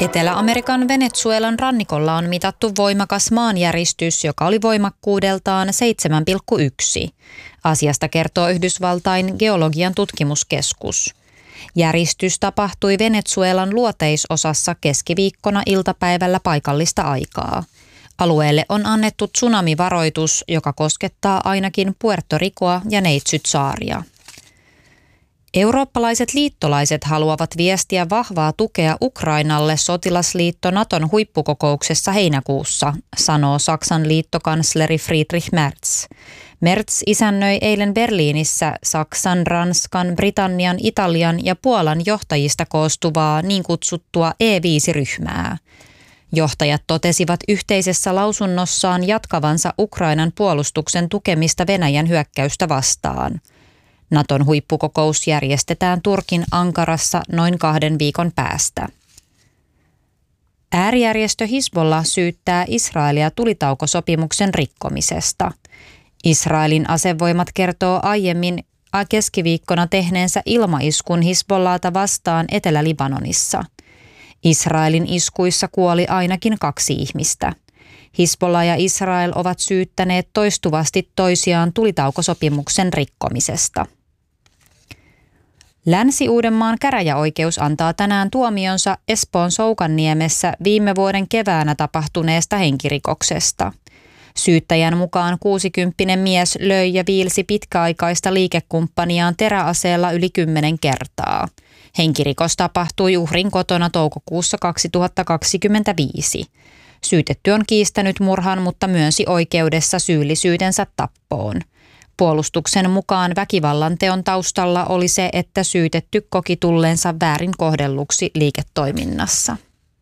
Etelä-Amerikan Venezuelan rannikolla on mitattu voimakas maanjäristys, joka oli voimakkuudeltaan 7,1. Asiasta kertoo Yhdysvaltain geologian tutkimuskeskus. Järistys tapahtui Venezuelan luoteisosassa keskiviikkona iltapäivällä paikallista aikaa. Alueelle on annettu tsunamivaroitus, joka koskettaa ainakin Puerto Ricoa ja Neitsyt-saaria. Eurooppalaiset liittolaiset haluavat viestiä vahvaa tukea Ukrainalle sotilasliitto Naton huippukokouksessa heinäkuussa, sanoo Saksan liittokansleri Friedrich Merz. Merz isännöi eilen Berliinissä Saksan, Ranskan, Britannian, Italian ja Puolan johtajista koostuvaa niin kutsuttua E5-ryhmää. Johtajat totesivat yhteisessä lausunnossaan jatkavansa Ukrainan puolustuksen tukemista Venäjän hyökkäystä vastaan. Naton huippukokous järjestetään Turkin Ankarassa noin 2 viikon päästä. Äärijärjestö Hizbollah syyttää Israelia tulitaukosopimuksen rikkomisesta. Israelin asevoimat kertoo aiemmin keskiviikkona tehneensä ilmaiskun Hizbollahta vastaan Etelä-Libanonissa. Israelin iskuissa kuoli ainakin 2 ihmistä. Hizbollah ja Israel ovat syyttäneet toistuvasti toisiaan tulitaukosopimuksen rikkomisesta. Länsi-Uudenmaan käräjäoikeus antaa tänään tuomionsa Espoon Soukanniemessä viime vuoden keväänä tapahtuneesta henkirikoksesta. Syyttäjän mukaan 60-vuotias mies löi ja viilsi pitkäaikaista liikekumppaniaan teräaseella yli 10 kertaa. Henkirikos tapahtui uhrin kotona toukokuussa 2025. Syytetty on kiistänyt murhan, mutta myönsi oikeudessa syyllisyytensä tappoon. Puolustuksen mukaan väkivallanteon taustalla oli se, että syytetty koki tulleensa väärin kohdelluksi liiketoiminnassa.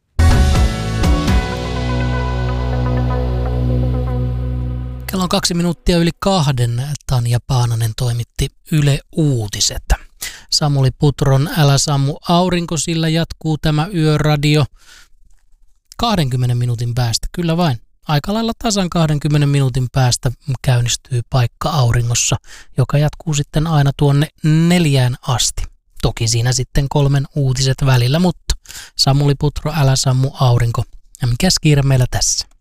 Kello on 2 minuuttia yli 2. Tanja Paananen toimitti Yle Uutiset. Samuli Putron Älä sammu aurinko, sillä jatkuu tämä yöradio 20 minuutin päästä. Kyllä vain. Aika lailla tasan 20 minuutin päästä käynnistyy Paikka auringossa, joka jatkuu sitten aina tuonne 4 asti. Toki siinä sitten 3 uutiset välillä, mutta Samuli Putro, Älä sammu aurinko. Ja mikäs kiire meillä tässä?